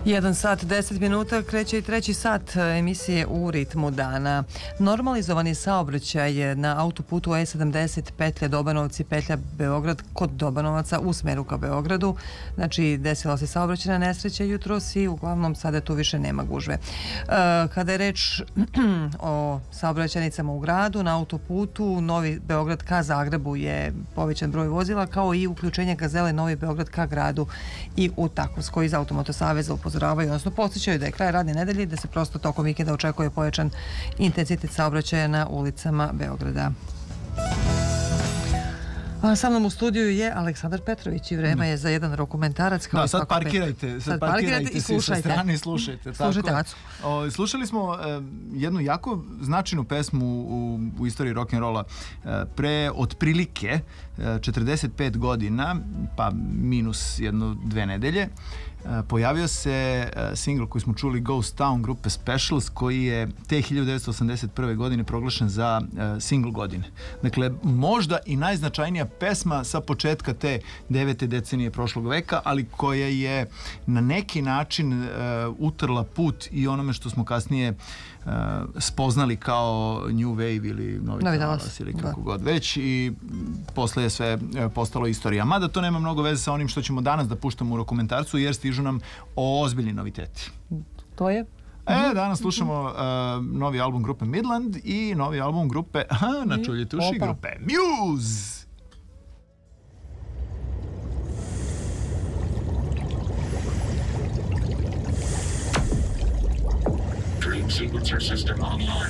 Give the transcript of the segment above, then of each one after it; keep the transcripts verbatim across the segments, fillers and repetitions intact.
Jedan sat, deset minuta, kreće i treći sat emisije U ritmu dana. Normalizovani saobraćaj na autoputu E sedamdeset petlja Dobanovci, petlja Beograd kod Dobanovaca u smeru ka Beogradu. Znači, desila se saobraćajna nesreća jutros i uglavnom sada tu više nema gužve. Kada je reč o saobraćajnicama u gradu, na autoputu Novi Beograd ka Zagrebu je povećan broj vozila, kao i uključenje gazele Novi Beograd ka gradu i u Takovskoj. Iz Automoto saveza upozoravaju, odnosno podsjećaju da je kraj radne nedelje i da se prosto tokom vikenda očekuje pojačan intenzitet saobraćaja na ulicama Beograda. A sa mnom u studiju je Aleksandar Petrović i vreme je za jedan dokumentarac. Da, sad parkirajte, sad parkirajte se sa strane i slušajte. Slušajte Acu. O, slušali smo e, jednu jako značajnu pesmu u, u istoriji rock'n'rolla e, pre otprilike e, četrdeset pet godina, pa minus jedno, dve nedelje. Pojavio se singl koji smo čuli, Ghost Town grupe Specials, koji je te hiljadu devetsto osamdeset prve godine proglašen za singl godine. Dakle, možda i najznačajnija pesma sa početka te devete decenije prošlog veka, ali koja je na neki način uh, utrla put i onome što smo kasnije uh, spoznali kao New Wave ili Novi talas ili kako god već, i posle je sve uh, postalo istorija. Mada to nema mnogo veze sa onim što ćemo danas da puštamo u dokumentarcu, jer stižu nam ozbiljni noviteti. To je? E, danas slušamo uh, novi album grupe Midland i novi album grupe, aha, na čuljetuši, grupe Muse! Dream sequencer system online.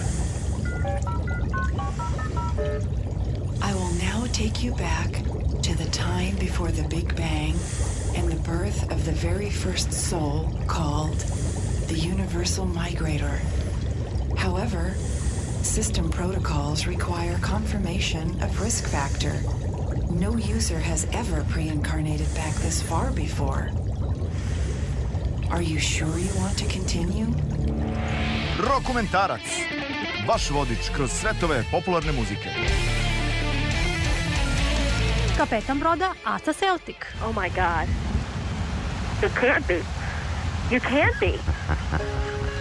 I will now take you back to the time before the Big Bang and the birth of the very first soul called the Universal Migrator. However, system protocols require confirmation of risk factor. No user has ever pre-incarnated back this far before. Are you sure you want to continue? Rokumentarac, vaš vodič kroz svetove popularne muzike. Kapetan broda Aca Celtic. Oh my God. You can't be. You can't be.